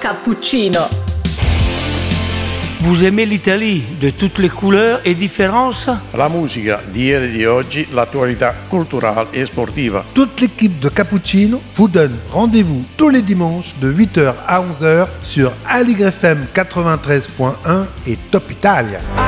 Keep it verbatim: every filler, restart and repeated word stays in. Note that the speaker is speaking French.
Cappuccino. Vous aimez l'Italie, de toutes les couleurs et différences? La musica di ieri e di oggi, l'attualità culturale et sportiva. Toute l'équipe de Cappuccino vous donne rendez-vous tous les dimanches de huit heures à onze heures sur Aligre F M quatre-vingt-treize point un et Top Italia.